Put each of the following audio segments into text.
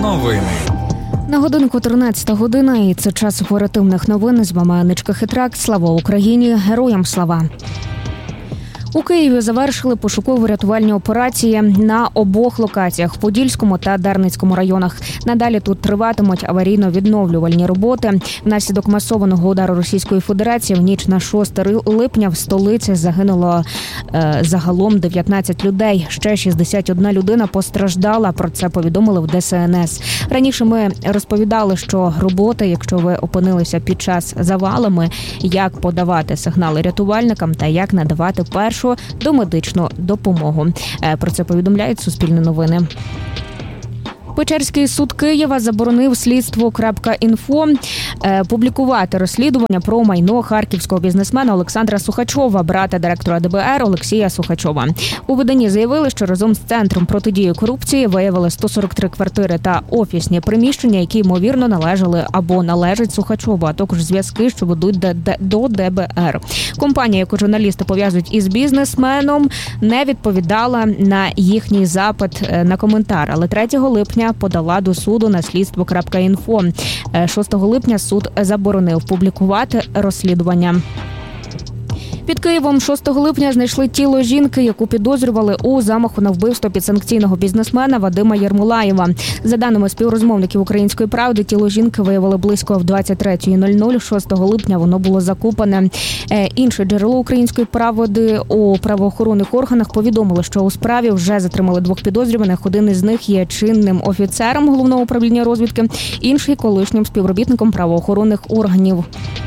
новини. На годинку 13 година, і це час оперативних новин. З вами Анечка Хитрак. Слава Україні! Героям слава! У Києві завершили пошуково-рятувальні операції на обох локаціях – Подільському та Дарницькому районах. Надалі тут триватимуть аварійно-відновлювальні роботи. Внаслідок масованого удару Російської Федерації в ніч на 6 липня в столиці загинуло загалом 19 людей. Ще 61 людина постраждала. Про це повідомили в ДСНС. Раніше ми розповідали, що роботи, якщо ви опинилися під час завалами, як подавати сигнали рятувальникам та як надавати першу домедичну допомогу. Про це повідомляють Суспільне новини. Печерський суд Києва заборонив слідство.інфо публікувати розслідування про майно харківського бізнесмена Олександра Сухачова, брата директора ДБР Олексія Сухачова. У виданні заявили, що разом з Центром протидії корупції виявили 143 квартири та офісні приміщення, які, ймовірно, належали або належать Сухачову, а також зв'язки, що ведуть до ДБР. Компанія, яку журналісти пов'язують із бізнесменом, не відповідала на їхній запит на коментар, але 3 липня подала до суду на слідство.інфо. 6 липня суд заборонив публікувати розслідування. Під Києвом 6 липня знайшли тіло жінки, яку підозрювали у замаху на вбивство підсанкційного бізнесмена Вадима Єрмолаєва. За даними співрозмовників «Української правди», тіло жінки виявили близько в 23:00. 6 липня воно було закопане. Інше джерело «Української правди» у правоохоронних органах повідомило, що у справі вже затримали 2 підозрюваних. Один із них є чинним офіцером Головного управління розвідки, інший – колишнім співробітником правоохоронних органів.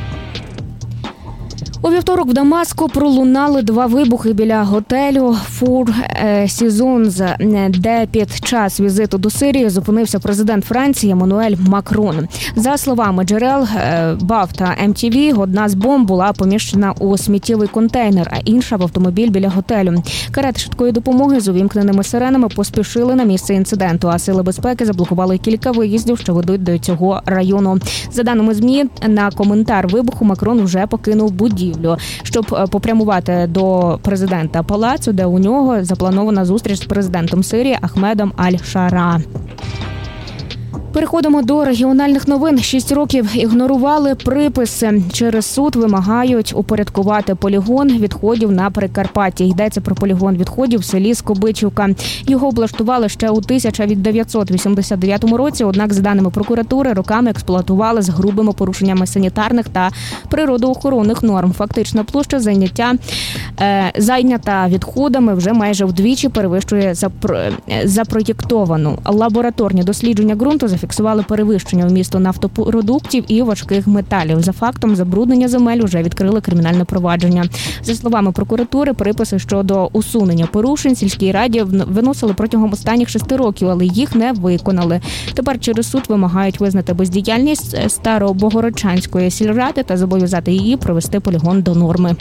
У вівторок в Дамаску пролунали 2 вибухи біля готелю Four Seasons, де під час візиту до Сирії зупинився президент Франції Еммануель Макрон. За словами джерел БАФ та МТВ, одна з бомб була поміщена у сміттєвий контейнер, а інша – в автомобіль біля готелю. Карети швидкої допомоги з увімкненими сиренами поспішили на місце інциденту, а сили безпеки заблокували кілька виїздів, що ведуть до цього району. За даними ЗМІ, на коментар вибуху Макрон вже покинув будівлю, щоб попрямувати до президента палацу, де у нього запланована зустріч з президентом Сирії Ахмедом Аль-Шара. Переходимо до регіональних новин. 6 років ігнорували приписи. Через суд вимагають упорядкувати полігон відходів на Прикарпатті. Йдеться про полігон відходів в селі Скобичівка. Його облаштували ще у 1989 році, однак, за даними прокуратури, роками експлуатували з грубими порушеннями санітарних та природоохоронних норм. Фактична площа зайнята відходами вже майже вдвічі перевищує запроєктовану. Лабораторні дослідження ґрунту зафіксували перевищення вмісту нафтопродуктів і важких металів. За фактом забруднення земель вже відкрили кримінальне провадження. За словами прокуратури, приписи щодо усунення порушень сільській раді виносили протягом останніх 6 років, але їх не виконали. Тепер через суд вимагають визнати бездіяльність Старобогородчанської сільради та зобов'язати її провести полігон до норми.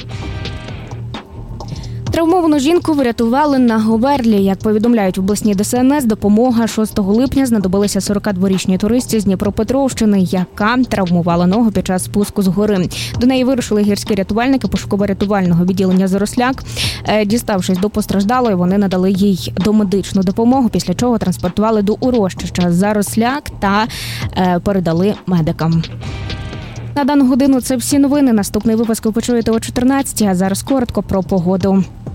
Травмовану жінку врятували на Говерлі. Як повідомляють в обласній ДСНС, допомога 6 липня знадобилася 42-річній туристці з Дніпропетровщини, яка травмувала ногу під час спуску з гори. До неї вирушили гірські рятувальники пошуково-рятувального відділення «Заросляк». Діставшись до постраждалої, вони надали їй домедичну допомогу, після чого транспортували до урочища «Заросляк» та передали медикам. На дану годину це всі новини. Наступний випуск ви почуєте о 14-й, а зараз коротко про погоду.